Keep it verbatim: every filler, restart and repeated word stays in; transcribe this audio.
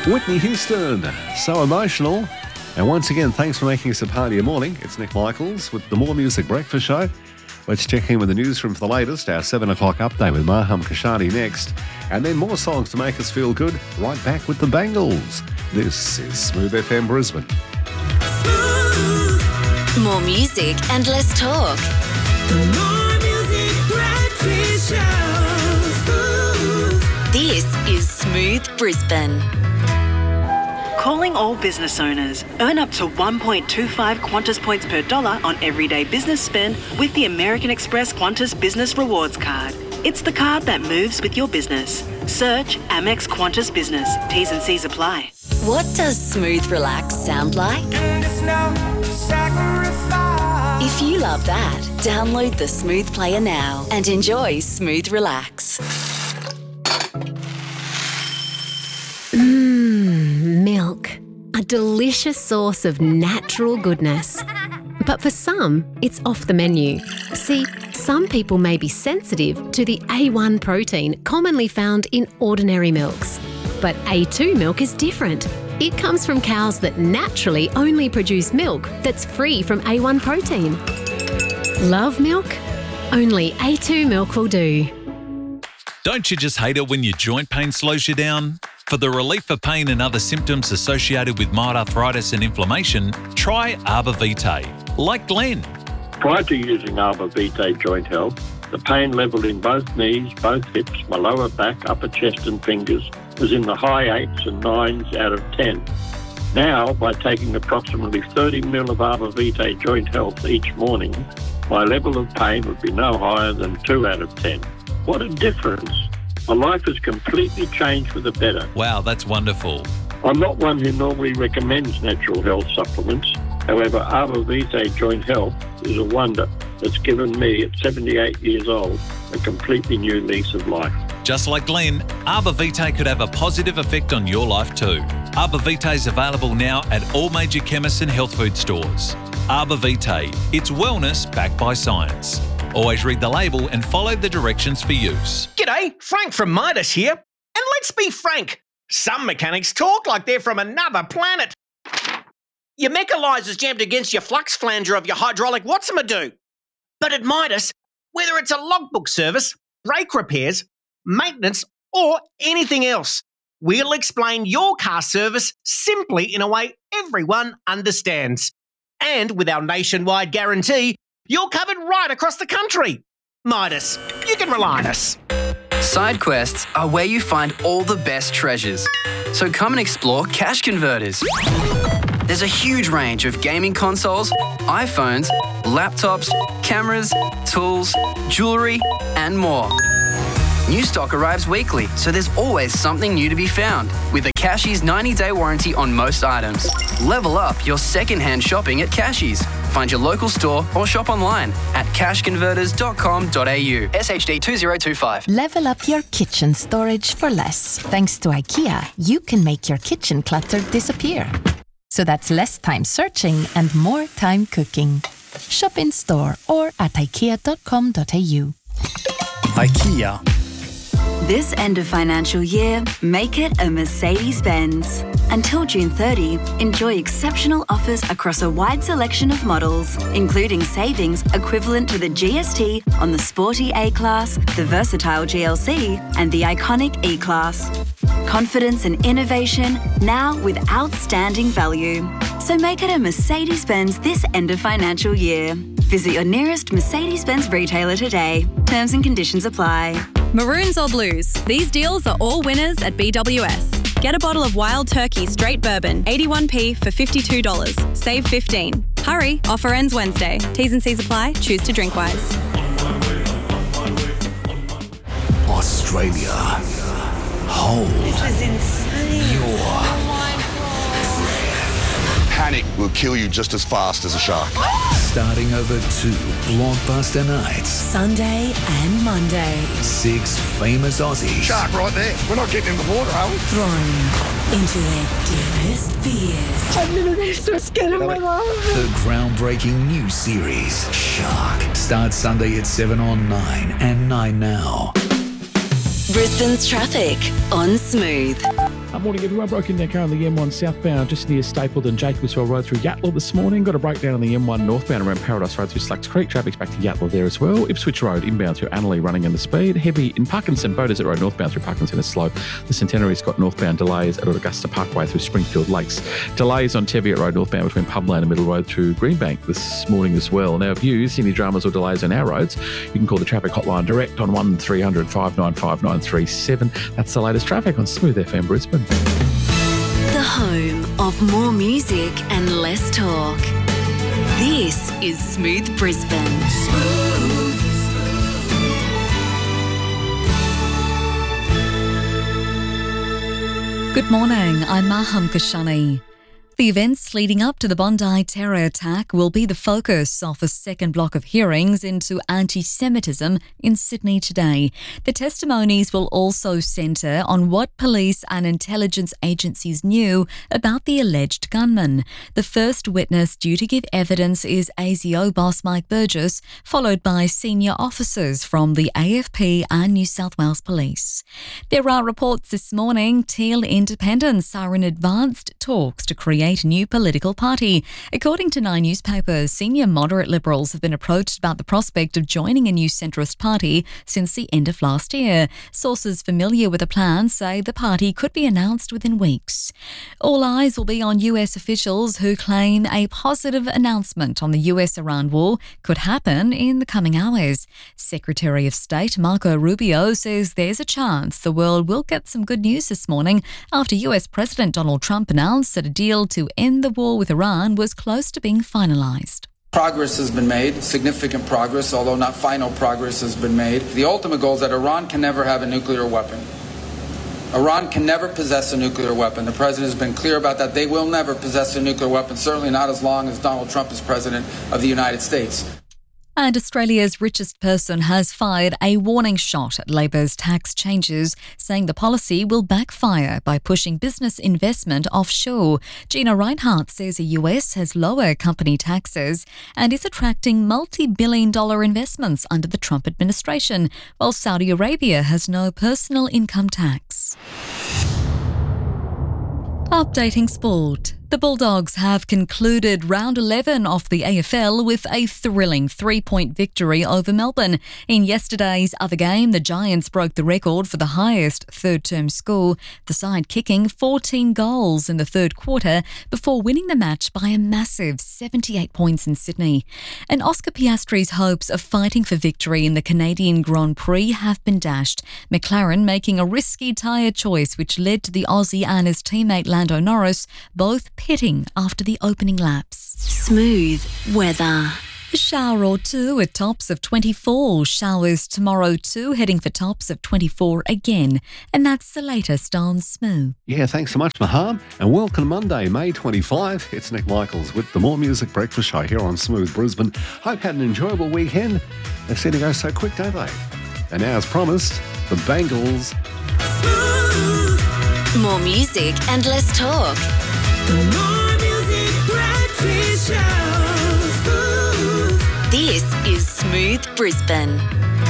Whitney Houston, so emotional. And once again, thanks for making us a part of your morning. It's Nick Michaels with the More Music Breakfast Show. Let's check in with the newsroom for the latest. Our seven o'clock update with Maham Kashani next. And then more songs to make us feel good. Right back with the Bangles. This is Smooth F M Brisbane. More music and less talk. More Music Breakfast Show. This is Smooth Brisbane. Calling all business owners. Earn up to one point two five Qantas points per dollar on everyday business spend with the American Express Qantas Business Rewards Card. It's the card that moves with your business. Search Amex Qantas Business. T's and C's apply. What does Smooth Relax sound like? If you love that, download the Smooth Player now and enjoy Smooth Relax. Mmm, milk. A delicious source of natural goodness. But for some, it's off the menu. See, some people may be sensitive to the A one protein commonly found in ordinary milks. But A two milk is different. It comes from cows that naturally only produce milk that's free from A one protein. Love milk? Only A two milk will do. Don't you just hate it when your joint pain slows you down? For the relief of pain and other symptoms associated with mild arthritis and inflammation, try Arbor Vitae, like Glenn. Prior to using Arbor Vitae Joint Health, the pain level in both knees, both hips, my lower back, upper chest and fingers was in the high eights and nines out of ten. Now, by taking approximately thirty mil of Arbor Vitae Joint Health each morning, my level of pain would be no higher than two out of ten. What a difference. My life has completely changed for the better. Wow, that's wonderful. I'm not one who normally recommends natural health supplements. However, Arbor Vitae Joint Health is a wonder that's given me, at seventy-eight years old, a completely new lease of life. Just like Glenn, Arbor Vitae could have a positive effect on your life too. Arbor Vitae is available now at all major chemists and health food stores. Arbor Vitae, it's wellness backed by science. Always read the label and follow the directions for use. G'day, Frank from Midas here. And let's be frank, some mechanics talk like they're from another planet. Your mechanizer's jammed against your flux flanger of your hydraulic what's-a-do. But at Midas, whether it's a logbook service, brake repairs, maintenance, or anything else, we'll explain your car service simply in a way everyone understands. And with our nationwide guarantee, you're covered right across the country. Midas, you can rely on us. Side quests are where you find all the best treasures. So come and explore Cash Converters. There's a huge range of gaming consoles, iPhones, laptops, cameras, tools, jewellery, and more. New stock arrives weekly, so there's always something new to be found. With a Cashies ninety-day warranty on most items. Level up your second-hand shopping at Cashies. Find your local store or shop online at cash converters dot com dot a u. S H D two zero two five. Level up your kitchen storage for less. Thanks to IKEA, you can make your kitchen clutter disappear. So that's less time searching and more time cooking. Shop in store or at ikea dot com dot a u. IKEA. This end of financial year, make it a Mercedes-Benz. Until June thirtieth, enjoy exceptional offers across a wide selection of models, including savings equivalent to the G S T on the sporty A-Class, the versatile G L C, and the iconic E-Class. Confidence and innovation, now with outstanding value. So make it a Mercedes-Benz this end of financial year. Visit your nearest Mercedes-Benz retailer today. Terms and conditions apply. Maroons or blues, these deals are all winners at B W S. Get a bottle of Wild Turkey Straight Bourbon, eighty-one p for fifty-two dollars. Save fifteen dollars. Hurry, offer ends Wednesday. T's and C's apply. Choose to drink wise. Australia. Hold This is insane. your Panic will kill you just as fast as a shark. starting over two blockbuster nights. Sunday and Monday. Six famous Aussies. Shark right there. We're not getting in the water, are we? Thrown into their deepest fears. I've never been so scared in my life. The groundbreaking new series, Shark, starts Sunday at seven on nine and nine now. Brisbane's traffic on Smooth. Uh, morning, everyone. Broken down car on the M one southbound just near Stapleton, Jacobswell Road through Yattle this morning. Got a breakdown on the M one northbound around Paradise Road through Slacks Creek. Traffic's back to Yattle there as well. Ipswich Road inbound through Annerley running in the speed. Heavy in Parkinson. Bow Desert Road northbound through Parkinson is slow. The Centenary's got northbound delays at Augusta Parkway through Springfield Lakes. Delays on Teviot Road northbound between Publand and Middle Road through Greenbank this morning as well. Now, if you see any dramas or delays on our roads, you can call the traffic hotline direct on one three hundred, five nine five, nine three seven. That's the latest traffic on Smooth F M Brisbane. The home of more music and less talk. This is Smooth Brisbane. Smooth. Good morning, I'm Maham Kashani. The events leading up to the Bondi terror attack will be the focus of a second block of hearings into anti-Semitism in Sydney today. The testimonies will also centre on what police and intelligence agencies knew about the alleged gunman. The first witness due to give evidence is A S I O boss Mike Burgess, followed by senior officers from the A F P and New South Wales Police. There are reports this morning Teal independents are in advanced talks to create a new political party. According to Nine newspapers, senior moderate Liberals have been approached about the prospect of joining a new centrist party since the end of last year. Sources familiar with the plan say the party could be announced within weeks. All eyes will be on U S officials who claim a positive announcement on the U S-Iran war could happen in the coming hours. Secretary of State Marco Rubio says there's a chance the world will get some good news this morning after U S President Donald Trump announced that a deal to end the war with Iran was close to being finalised. Progress has been made, significant progress, although not final progress has been made. The ultimate goal is that Iran can never have a nuclear weapon. Iran can never possess a nuclear weapon. The president has been clear about that. They will never possess a nuclear weapon, certainly not as long as Donald Trump is president of the United States. And Australia's richest person has fired a warning shot at Labor's tax changes, saying the policy will backfire by pushing business investment offshore. Gina Reinhart says the U S has lower company taxes and is attracting multi-billion dollar investments under the Trump administration, while Saudi Arabia has no personal income tax. Updating sport. The Bulldogs have concluded round eleven of the A F L with a thrilling three-point victory over Melbourne. In yesterday's other game, the Giants broke the record for the highest third-term score, the side kicking fourteen goals in the third quarter before winning the match by a massive seventy-eight points in Sydney. And Oscar Piastri's hopes of fighting for victory in the Canadian Grand Prix have been dashed, McLaren making a risky tyre choice which led to the Aussie and his teammate Lando Norris both pitting after the opening laps. Smooth weather. A shower or two at tops of twenty-four. Showers tomorrow too, heading for tops of twenty-four again. And that's the latest on Smooth. Yeah, thanks so much, Maham. And welcome Monday, May twenty-fifth. It's Nick Michaels with the More Music Breakfast Show here on Smooth Brisbane. Hope you had an enjoyable weekend. They seem to go so quick, don't they? And now, as promised, the Bangles. Smooth. More music and less talk. The More Music Breakfast Show. This is Smooth Brisbane.